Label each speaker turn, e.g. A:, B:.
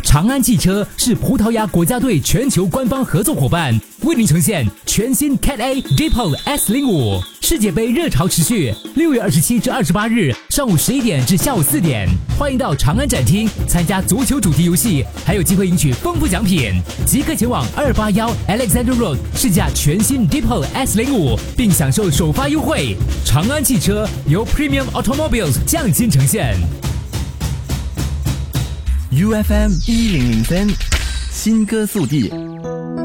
A: 长安汽车是葡萄牙国家队全球官方合作伙伴，为您呈现全新 Cat A Deepal S05。世界杯热潮持续，6月27至28日上午11点至下午4点，欢迎到长安展厅参加足球主题游戏，还有机会赢取丰富奖品。即刻前往281 Alexander Road 试驾全新 Deepal S05，并享受首发优惠。长安汽车由 Premium Automobiles 匠心呈现。
B: UFM 1003，新歌速递。